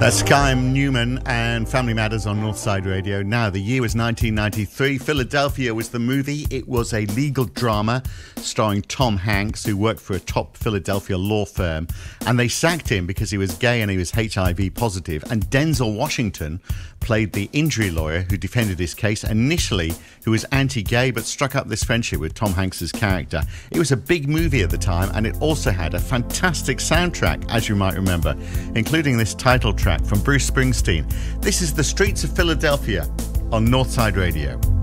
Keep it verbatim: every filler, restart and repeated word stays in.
That's Chaim Newman and Family Matters on Northside Radio. Now, the year was nineteen ninety-three. Philadelphia was the movie. It was a legal drama starring Tom Hanks, who worked for a top Philadelphia law firm. And they sacked him because he was gay and he was H I V positive. And Denzel Washington played the injury lawyer who defended his case, initially who was anti-gay but struck up this friendship with Tom Hanks's character. It was a big movie at the time, and it also had a fantastic soundtrack, as you might remember, including this title track from Bruce Springsteen. This is The Streets of Philadelphia on Northside Radio.